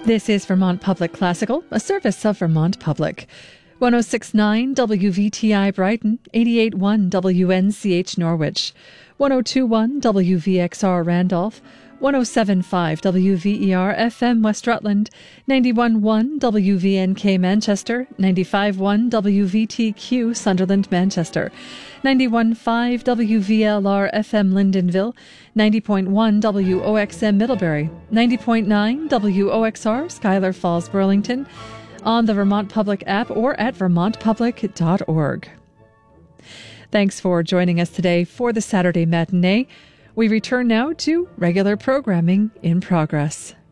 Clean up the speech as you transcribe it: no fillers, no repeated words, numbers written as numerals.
This is Vermont Public Classical, a service of Vermont Public. 106.9 WVTI Brighton, 88.1 WNCH Norwich, 102.1 WVXR Randolph, 107.5 WVER FM West Rutland, 91.1 WVNK Manchester, 95.1 WVTQ Sunderland Manchester, 91.5 WVLR FM Lyndonville, 90.1 WOXM Middlebury, 90.9 WOXR Schuyler Falls Burlington, on the Vermont Public app or at vermontpublic.org. Thanks for joining us today for the Saturday Matinee. We return now to regular programming in progress.